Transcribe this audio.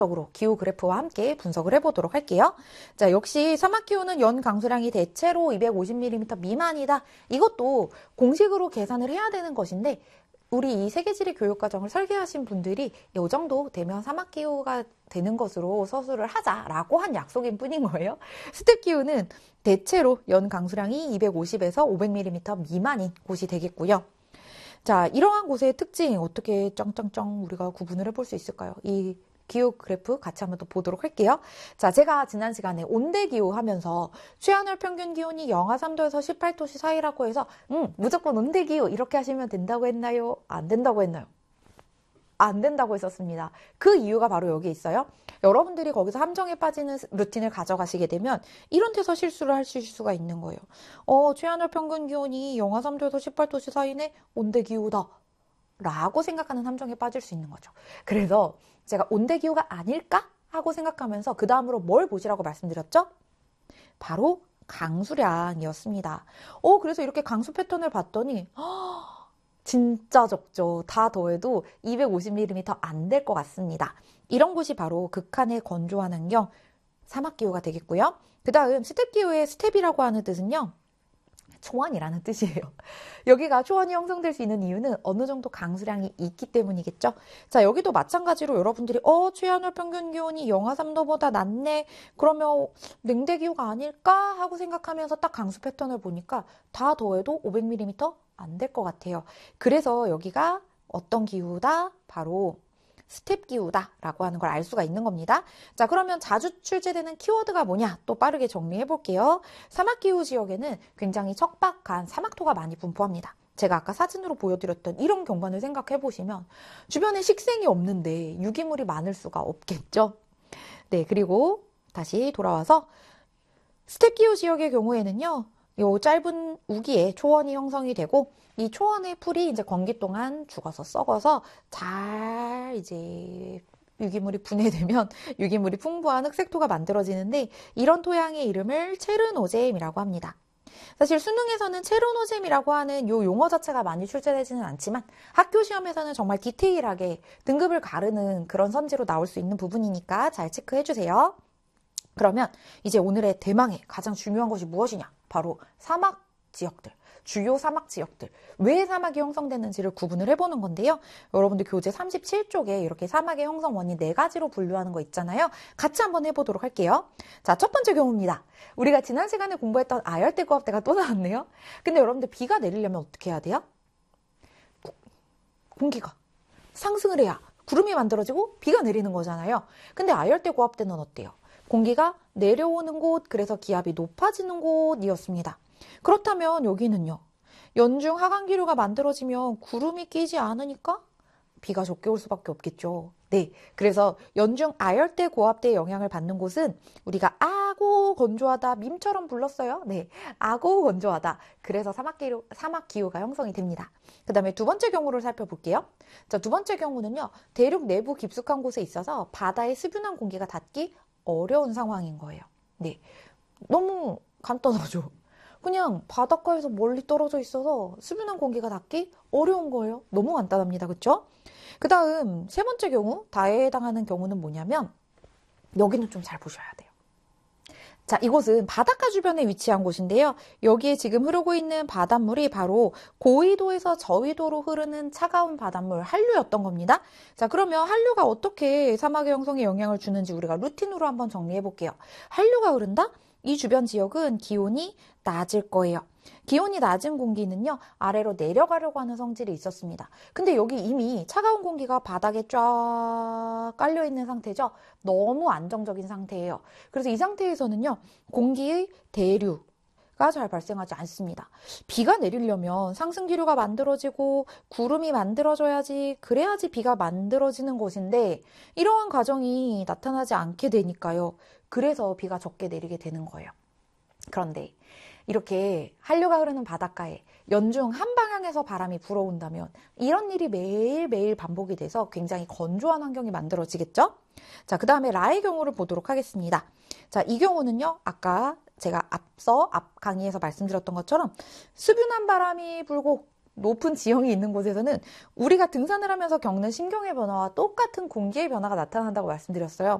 적으로 기후 그래프와 함께 분석을 해보도록 할게요. 자, 역시 사막 기후는 연 강수량이 대체로 250mm 미만이다. 이것도 공식으로 계산을 해야 되는 것인데 우리 이 세계지리 교육과정을 설계하신 분들이 이 정도 되면 사막 기후가 되는 것으로 서술을 하자라고 한 약속인 뿐인 거예요. 스텝 기후는 대체로 연 강수량이 250에서 500mm 미만인 곳이 되겠고요. 자, 이러한 곳의 특징 어떻게 짱짱짱 우리가 구분을 해볼 수 있을까요? 이 기후 그래프 같이 한번 또 보도록 할게요. 자, 제가 지난 시간에 온대기후 하면서 최하늘 평균 기온이 영하 3도에서 18도씨 사이라고 해서 무조건 온대기후 이렇게 하시면 된다고 했나요? 안 된다고 했나요? 안 된다고 했었습니다. 그 이유가 바로 여기 있어요. 여러분들이 거기서 함정에 빠지는 루틴을 가져가시게 되면 이런 데서 실수를 하실 수가 있는 거예요. 최하늘 평균 기온이 영하 3도에서 18도씨 사이네 온대기후다 라고 생각하는 함정에 빠질 수 있는 거죠. 그래서 제가 온대기후가 아닐까? 하고 생각하면서 그 다음으로 뭘 보시라고 말씀드렸죠? 바로 강수량이었습니다. 그래서 이렇게 강수 패턴을 봤더니 진짜 적죠. 다 더해도 250mm 안 될 것 같습니다. 이런 곳이 바로 극한의 건조한 환경 사막기후가 되겠고요. 그 다음 스텝기후의 스텝이라고 하는 뜻은요. 초원이라는 뜻이에요. 여기가 초원이 형성될 수 있는 이유는 어느 정도 강수량이 있기 때문이겠죠. 자, 여기도 마찬가지로 여러분들이 최하늘 평균 기온이 영하 3도보다 낮네. 그러면 냉대기후가 아닐까 하고 생각하면서 딱 강수 패턴을 보니까 다 더해도 500mm 안 될 것 같아요. 그래서 여기가 어떤 기후다? 바로 스텝 기후다라고 하는 걸 알 수가 있는 겁니다. 자, 그러면 자주 출제되는 키워드가 뭐냐? 또 빠르게 정리해 볼게요. 사막 기후 지역에는 굉장히 척박한 사막토가 많이 분포합니다. 제가 아까 사진으로 보여드렸던 이런 경관을 생각해 보시면 주변에 식생이 없는데 유기물이 많을 수가 없겠죠. 네, 그리고 다시 돌아와서 스텝 기후 지역의 경우에는요. 요 짧은 우기에 초원이 형성이 되고 이 초원의 풀이 이제 건기 동안 죽어서 썩어서 잘 이제 유기물이 분해되면 유기물이 풍부한 흑색토가 만들어지는데 이런 토양의 이름을 체르노젬이라고 합니다. 사실 수능에서는 체르노젬이라고 하는 요 용어 자체가 많이 출제되지는 않지만 학교 시험에서는 정말 디테일하게 등급을 가르는 그런 선지로 나올 수 있는 부분이니까 잘 체크해 주세요. 그러면 이제 오늘의 대망의 가장 중요한 것이 무엇이냐? 바로 사막 지역들, 주요 사막 지역들, 왜 사막이 형성되는지를 구분을 해보는 건데요. 여러분들 교재 37쪽에 이렇게 사막의 형성 원인 4가지로 분류하는 거 있잖아요. 같이 한번 해보도록 할게요. 자, 첫 번째 경우입니다. 우리가 지난 시간에 공부했던 아열대고압대가 또 나왔네요. 근데 여러분들 비가 내리려면 어떻게 해야 돼요? 공기가 상승을 해야 구름이 만들어지고 비가 내리는 거잖아요. 근데 아열대고압대는 어때요? 공기가 내려오는 곳, 그래서 기압이 높아지는 곳이었습니다. 그렇다면 여기는요. 연중 하강기류가 만들어지면 구름이 끼지 않으니까 비가 적게 올 수밖에 없겠죠. 네, 그래서 연중 아열대 고압대의 영향을 받는 곳은 우리가 아고 건조하다 밈처럼 불렀어요. 네, 아고 건조하다. 그래서 사막 기후가 형성이 됩니다. 그 다음에 두 번째 경우를 살펴볼게요. 자, 두 번째 경우는요. 대륙 내부 깊숙한 곳에 있어서 바다의 수분한 공기가 닿기 어려운 상황인 거예요. 네, 너무 간단하죠. 그냥 바닷가에서 멀리 떨어져 있어서 수분한 공기가 닿기 어려운 거예요. 너무 간단합니다. 그렇죠? 그 다음 세 번째 경우, 다해에 해당하는 경우는 뭐냐면 여기는 좀 잘 보셔야 돼요. 자, 이곳은 바닷가 주변에 위치한 곳인데요. 여기에 지금 흐르고 있는 바닷물이 바로 고위도에서 저위도로 흐르는 차가운 바닷물 한류였던 겁니다. 자, 그러면 한류가 어떻게 사막의 형성에 영향을 주는지 우리가 루틴으로 한번 정리해 볼게요. 한류가 흐른다? 이 주변 지역은 기온이 낮을 거예요. 기온이 낮은 공기는요, 아래로 내려가려고 하는 성질이 있었습니다. 근데 여기 이미 차가운 공기가 바닥에 쫙 깔려있는 상태죠. 너무 안정적인 상태예요. 그래서 이 상태에서는요, 공기의 대류가 잘 발생하지 않습니다. 비가 내리려면 상승기류가 만들어지고 구름이 만들어져야지, 그래야지 비가 만들어지는 곳인데 이러한 과정이 나타나지 않게 되니까요. 그래서 비가 적게 내리게 되는 거예요. 그런데 이렇게 한류가 흐르는 바닷가에 연중 한 방향에서 바람이 불어온다면 이런 일이 매일매일 반복이 돼서 굉장히 건조한 환경이 만들어지겠죠? 자, 그 다음에 라의 경우를 보도록 하겠습니다. 자, 이 경우는요, 아까 제가 앞 강의에서 말씀드렸던 것처럼 수분한 바람이 불고 높은 지형이 있는 곳에서는 우리가 등산을 하면서 겪는 신경의 변화와 똑같은 공기의 변화가 나타난다고 말씀드렸어요.